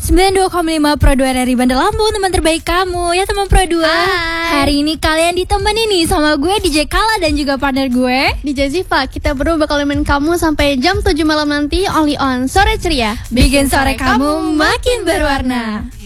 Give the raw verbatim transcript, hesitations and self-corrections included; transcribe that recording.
sembilan puluh dua koma lima Pro dua R R I Bandar Lampung, teman terbaik kamu. Ya teman Pro dua. Hai. Hari ini kalian ditemani nih sama gue D J Kala dan juga partner gue D J Ziva. Kita berdua bakal nemenin kamu sampai jam tujuh malam nanti, only on Sore Ceria. Bikin sore kamu makin berwarna.